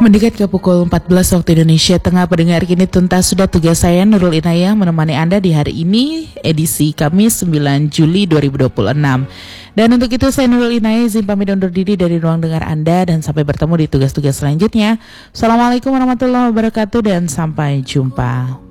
Mendekat ke pukul 14 waktu Indonesia Tengah, pendengar, kini tuntas sudah tugas saya Nurul Inayah menemani Anda di hari ini, edisi Kamis 9 Juli 2026. Dan untuk itu saya Nurul Inayah izin pamit undur diri dari ruang dengar Anda dan sampai bertemu di tugas-tugas selanjutnya. Assalamualaikum warahmatullahi wabarakatuh dan sampai jumpa.